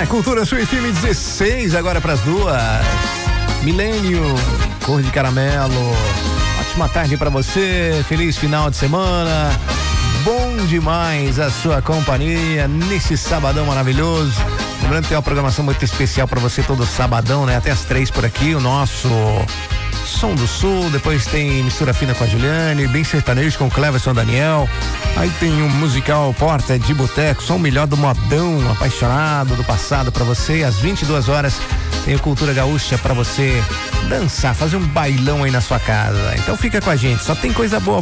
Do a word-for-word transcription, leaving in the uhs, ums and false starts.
na Cultura Sua F M dezesseis, agora para as duas. Milênio, cor de caramelo. Ótima tarde para você, feliz final de semana. Bom demais a sua companhia nesse sabadão maravilhoso. Lembrando que tem uma programação muito especial para você todo sabadão, né? Até as três por aqui, o nosso Som do Sul, depois tem Mistura Fina com a Juliane, bem sertanejo com o Cleverson Daniel. Aí tem um musical Porta de Boteco, só o melhor do modão, apaixonado do passado para você. Às vinte e duas horas tem o Cultura Gaúcha para você dançar, fazer um bailão aí na sua casa. Então fica com a gente, só tem coisa boa